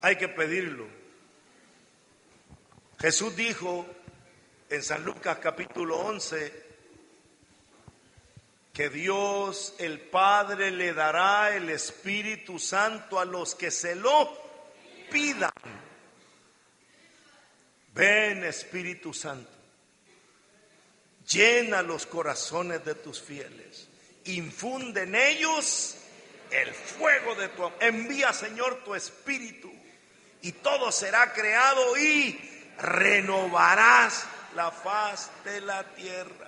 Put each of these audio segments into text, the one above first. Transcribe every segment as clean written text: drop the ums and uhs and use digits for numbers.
Hay que pedirlo. Jesús dijo en San Lucas capítulo 11 que Dios el Padre le dará el Espíritu Santo a los que se lo pidan. Ven, Espíritu Santo, llena los corazones de tus fieles, infunde en ellos el fuego de tu amor. Envía, Señor, tu Espíritu y todo será creado y renovarás la faz de la tierra.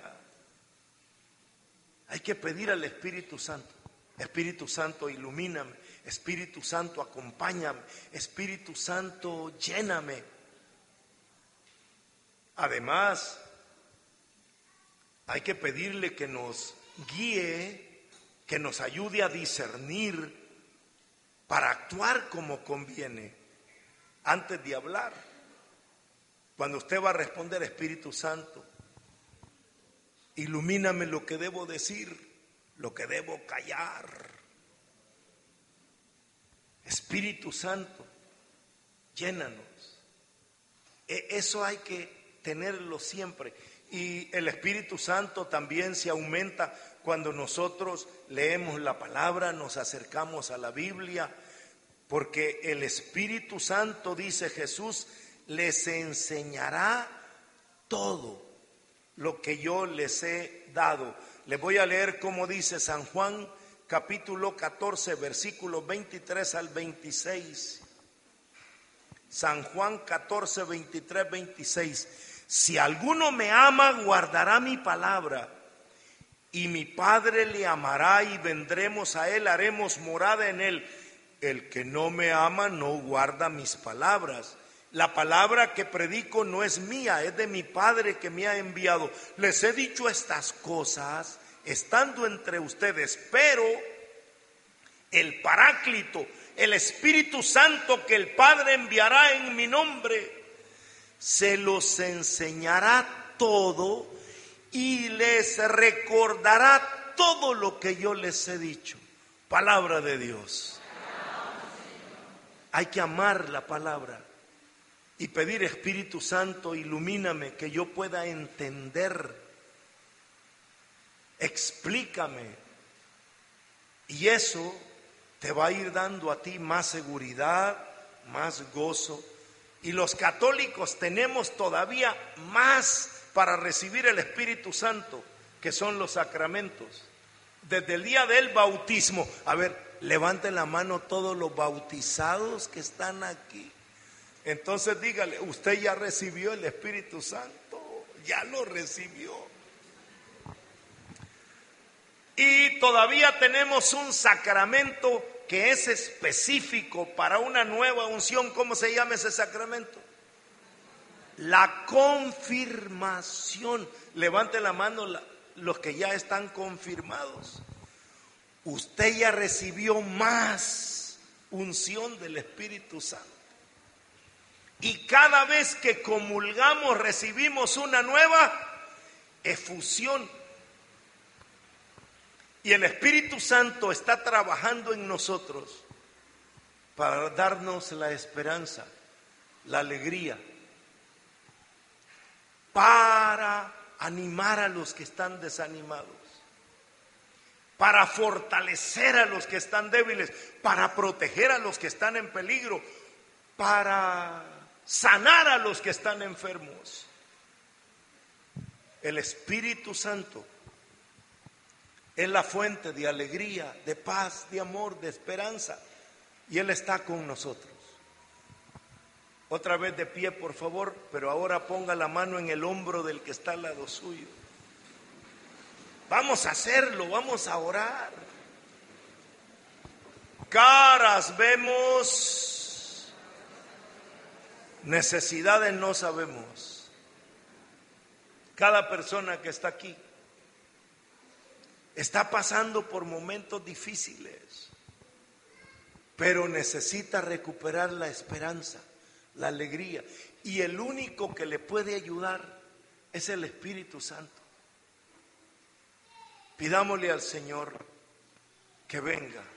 Hay que pedir al Espíritu Santo. Espíritu Santo, ilumíname. Espíritu Santo, acompáñame. Espíritu Santo, lléname. Además, hay que pedirle que nos guíe, que nos ayude a discernir para actuar como conviene antes de hablar. Cuando usted va a responder, Espíritu Santo, ilumíname lo que debo decir, lo que debo callar. Espíritu Santo, llénanos. Eso hay que tenerlo siempre. Y el Espíritu Santo también se aumenta cuando nosotros leemos la palabra, nos acercamos a la Biblia, porque el Espíritu Santo, dice Jesús, les enseñará todo lo que yo les he dado. Les voy a leer como dice San Juan capítulo 14 versículos 23 al 26. San Juan 14, 23, 26. Si alguno me ama, guardará mi palabra, y mi Padre le amará, y vendremos a él, haremos morada en él. El que no me ama no guarda mis palabras. La palabra que predico no es mía, es de mi Padre que me ha enviado. Les he dicho estas cosas estando entre ustedes, pero el Paráclito, el Espíritu Santo que el Padre enviará en mi nombre, se los enseñará todo y les recordará todo lo que yo les he dicho. Palabra de Dios. Hay que amar la palabra y pedir, Espíritu Santo, ilumíname, que yo pueda entender, explícame, y eso te va a ir dando a ti más seguridad, más gozo. Y los católicos tenemos todavía más para recibir el Espíritu Santo, que son los sacramentos. Desde el día del bautismo, a ver, levanten la mano todos los bautizados que están aquí. Entonces dígale, usted ya recibió el Espíritu Santo, ya lo recibió. Y todavía tenemos un sacramento que es específico para una nueva unción. ¿Cómo se llama ese sacramento? La confirmación. Levante la mano los que ya están confirmados. Usted ya recibió más unción del Espíritu Santo. Y cada vez que comulgamos recibimos una nueva efusión. Y el Espíritu Santo está trabajando en nosotros para darnos la esperanza, la alegría, para animar a los que están desanimados, para fortalecer a los que están débiles, para proteger a los que están en peligro, para sanar a los que están enfermos. El Espíritu Santo es la fuente de alegría, de paz, de amor, de esperanza, y Él está con nosotros. Otra vez de pie, por favor, pero ahora ponga la mano en el hombro del que está al lado suyo. Vamos a hacerlo, vamos a orar. Caras vemos, necesidades no sabemos. Cada persona que está aquí está pasando por momentos difíciles, pero necesita recuperar la esperanza, la alegría, y el único que le puede ayudar es el Espíritu Santo. Pidámosle al Señor que venga